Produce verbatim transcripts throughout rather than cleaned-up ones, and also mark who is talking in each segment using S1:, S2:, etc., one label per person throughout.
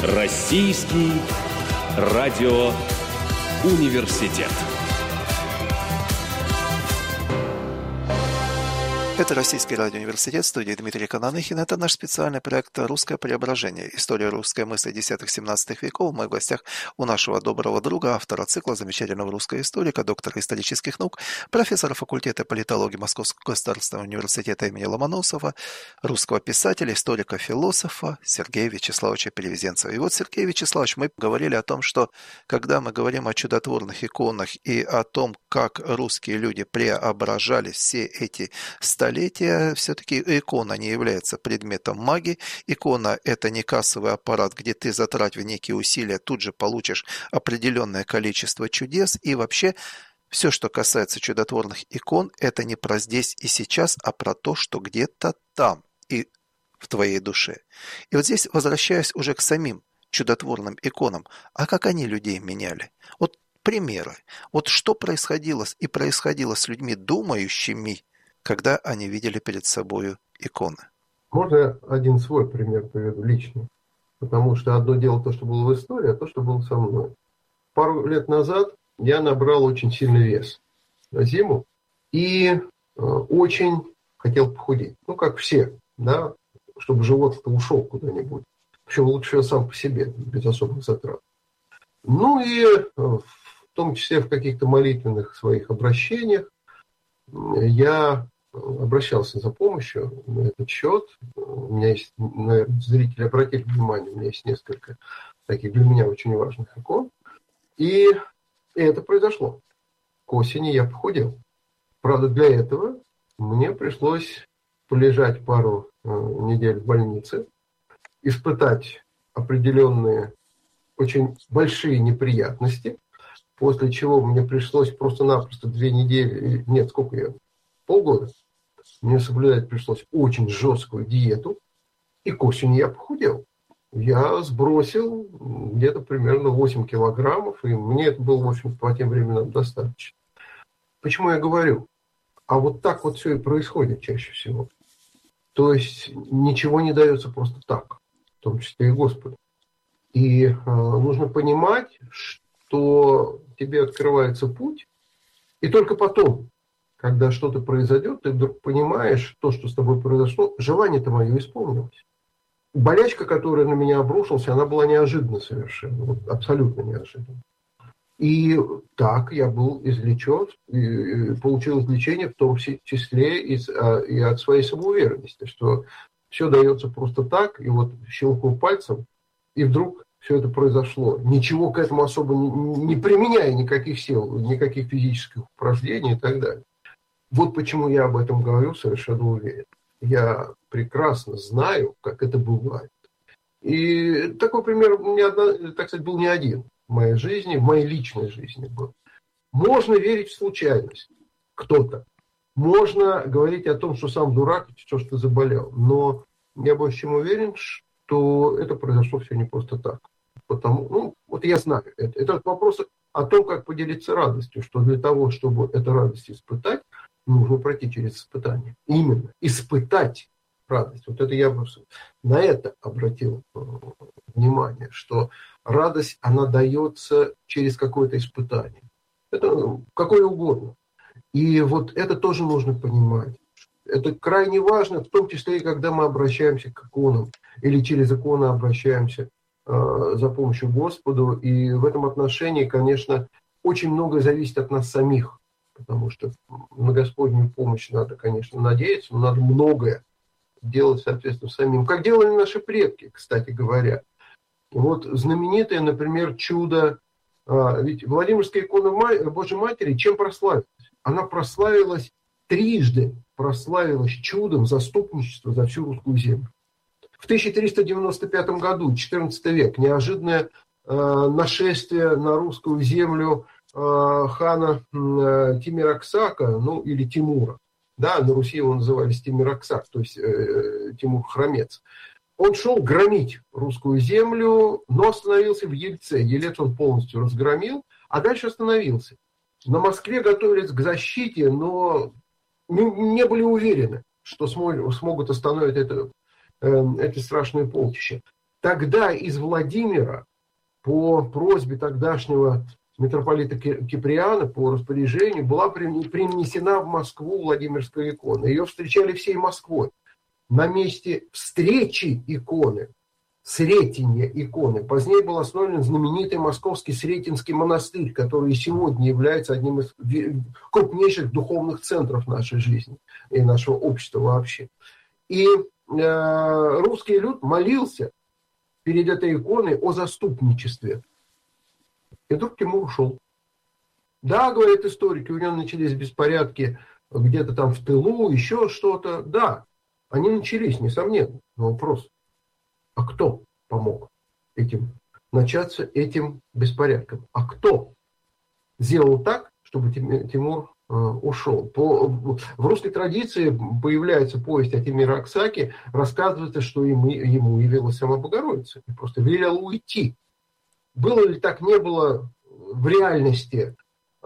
S1: Российский радиоуниверситет.
S2: Это Российский радиоуниверситет, в студии Дмитрий Кананыхин. Это наш специальный проект «Русское преображение. История русской мысли десятых-семнадцатых веков». Мы в гостях у нашего доброго друга, автора цикла, замечательного русского историка, доктора исторических наук, профессора факультета политологии Московского государственного университета имени Ломоносова, русского писателя, историка, философа Сергея Вячеславовича Перевезенцева. И вот, Сергей Вячеславович, мы говорили о том, что когда мы говорим о чудотворных иконах и о том, как русские люди преображались все эти столетия, столетия, все-таки икона не является предметом магии. Икона – это не кассовый аппарат, где ты, затратив некие усилия, тут же получишь определенное количество чудес. И вообще, все, что касается чудотворных икон, это не про здесь и сейчас, а про то, что где-то там и в твоей душе. И вот здесь, возвращаясь уже к самим чудотворным иконам, а как они людей меняли? Вот примеры. Вот что происходило и происходило с людьми думающими, когда они видели перед собой иконы?
S3: Можно я один свой пример приведу, личный? Потому что одно дело то, что было в истории, а то, что было со мной. Пару лет назад я набрал очень сильный вес на зиму и э, очень хотел похудеть. Ну, как все, да, чтобы живот-то ушел куда-нибудь. Причем лучше сам по себе, без особых затрат. Ну и э, в том числе в каких-то молитвенных своих обращениях я обращался за помощью на этот счет. У меня есть, наверное, зрители обратили внимание, у меня есть несколько таких для меня очень важных икон. И, и это произошло. К осени я похудел. Правда, для этого мне пришлось полежать пару э, недель в больнице, испытать определенные очень большие неприятности, после чего мне пришлось просто-напросто две недели, нет, сколько я, полгода, мне соблюдать пришлось очень жесткую диету, и к осени я похудел. Я сбросил где-то примерно восемь килограммов, и мне это было, в общем, по тем временам достаточно. Почему я говорю? А вот так вот все и происходит чаще всего. То есть ничего не дается просто так, в том числе и Господу. И э, нужно понимать, что тебе открывается путь, и только потом, когда что-то произойдет, ты вдруг понимаешь, то, что с тобой произошло, желание-то мое исполнилось. Болячка, которая на меня обрушилась, она была неожиданна совершенно, вот, абсолютно неожиданна. И так я был излечен, и получил излечение, в том числе и, и от своей самоуверенности, что все дается просто так, и вот щелкнул пальцем, и вдруг все это произошло. Ничего к этому особо не, не применяя, никаких сил, никаких физических упражнений и так далее. Вот почему я об этом говорю совершенно уверен. Я прекрасно знаю, как это бывает. И такой пример у меня, так сказать, был не один в моей жизни, в моей личной жизни был. Можно верить в случайность. Кто-то. Можно говорить о том, что сам дурак, что ж ты заболел. Но я больше чем уверен, что это произошло все не просто так. Потому, ну, вот я знаю это. Это вопрос о том, как поделиться радостью, что для того, чтобы эту радость испытать, нужно пройти через испытание. Именно. Испытать радость. Вот это я просто на это обратил внимание, что радость, она дается через какое-то испытание. Это какое угодно. И вот это тоже нужно понимать. Это крайне важно, в том числе и когда мы обращаемся к иконам или через иконы обращаемся э, за помощью Господу. И в этом отношении, конечно, очень многое зависит от нас самих. Потому что на Господнюю помощь надо, конечно, надеяться, но надо многое делать, соответственно, самим. Как делали наши предки, кстати говоря. Вот знаменитое, например, чудо. Ведь Владимирская икона Божьей Матери чем прославилась? Она прославилась трижды, прославилась чудом заступничества за всю русскую землю. В тысяча триста девяносто пятом году, четырнадцатый век, неожиданное э, нашествие на русскую землю хана Тимир-Аксака, ну или Тимура. Да, на Руси его называли Тимир-Аксак, то есть э, Тимур Хромец. Он шел громить русскую землю, но остановился в Ельце. Елец он полностью разгромил, а дальше остановился. На Москве готовились к защите, но не, не были уверены, что смог, смогут остановить это, э, эти страшные полчища. Тогда из Владимира по просьбе тогдашнего митрополита Киприана, по распоряжению, была принесена в Москву Владимирская икона. Ее встречали всей Москвой. На месте встречи иконы, Сретенья иконы, позднее был основан знаменитый московский Сретенский монастырь, который и сегодня является одним из крупнейших духовных центров нашей жизни и нашего общества вообще. И э, русский люд молился перед этой иконой о заступничестве. И вдруг Тимур ушел. Да, говорят историки, у него начались беспорядки где-то там в тылу, еще что-то. Да, они начались, несомненно. Но вопрос, а кто помог этим начаться этим беспорядком? А кто сделал так, чтобы Тимур э, ушел? По, в русской традиции появляется повесть о Тимире Аксаке, рассказывается, что ему, ему явилась сама Богородица и просто велела уйти. Было ли так, не было в реальности? Э,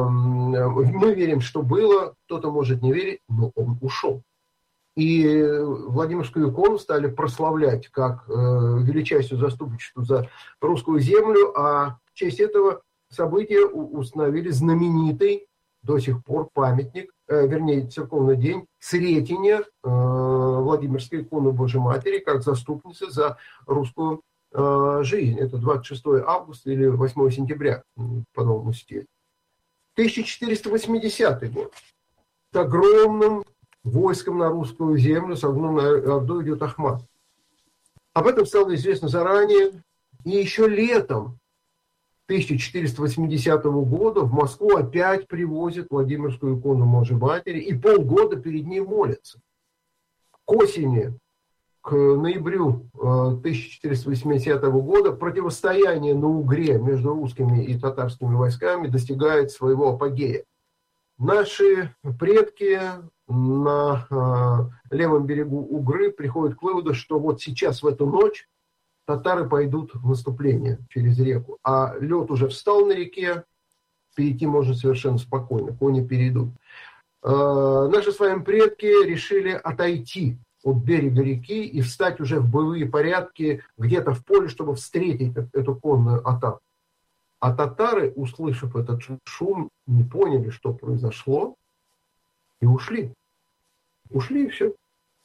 S3: мы верим, что было, кто-то может не верить, но он ушел. И Владимирскую икону стали прославлять как э, величайшую заступничество за русскую землю, а в честь этого события установили знаменитый до сих пор памятник, э, вернее, церковный день Сретения э, Владимирской иконы Божьей Матери как заступницы за русскую э, жизнь. Это двадцать шестого августа или восьмого сентября по новому стилю. тысяча четыреста восьмидесятый год. С огромным войском на русскую землю, с огромной ордой идет Ахмат. Об этом стало известно заранее. И еще летом тысяча четыреста восьмидесятого года в Москву опять привозят Владимирскую икону Божьей Матери и полгода перед ней молятся. К осени, к ноябрю тысяча четыреста восьмидесятого года противостояние на Угре между русскими и татарскими войсками достигает своего апогея. Наши предки на э, левом берегу Угры приходят к выводу, что вот сейчас, в эту ночь, татары пойдут в наступление через реку. А лед уже встал на реке, перейти можно совершенно спокойно, кони перейдут. Э, наши с вами предки решили отойти от берега реки и встать уже в боевые порядки где-то в поле, чтобы встретить эту конную атаку. А татары, услышав этот шум, не поняли, что произошло, и ушли. Ушли, и все.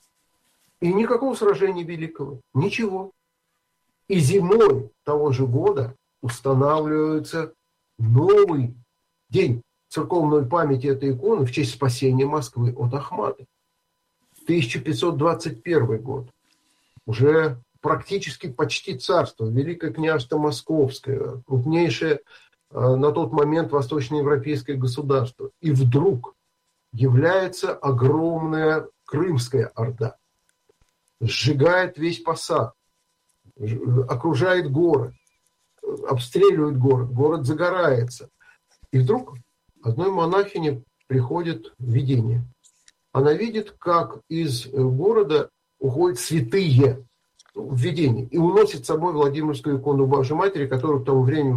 S3: И никакого сражения великого. Ничего. И зимой того же года устанавливается новый день церковной памяти этой иконы в честь спасения Москвы от Ахмата. тысяча пятьсот двадцать первый год. Уже практически почти царство, Великое княжество Московское, крупнейшее на тот момент восточноевропейское государство. И вдруг является огромная Крымская орда. Сжигает весь посад, окружает город, обстреливает город, город загорается. И вдруг одной монахине приходит видение. Она видит, как из города уходят святые в видении и уносит с собой Владимирскую икону Божьей Матери, которую к тому времени